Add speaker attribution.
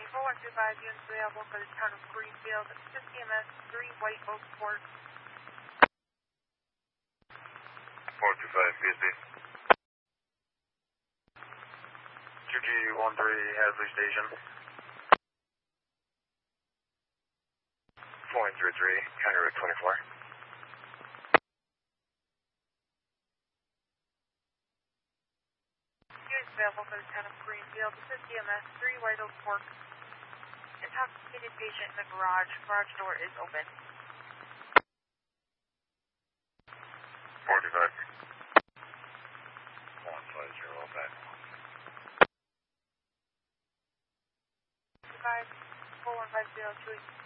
Speaker 1: 4125 units available for the town of Greenfield. This is EMS 3 White Oak Court.
Speaker 2: 425 PSB. 2G13 Hadley Station. 4103 County Route 24.
Speaker 1: Units available for the town of Greenfield. This is EMS 3 White Oak Court. Intoxicated patient in the garage. Garage door is open.
Speaker 2: 45. 150 back.
Speaker 1: 4150 2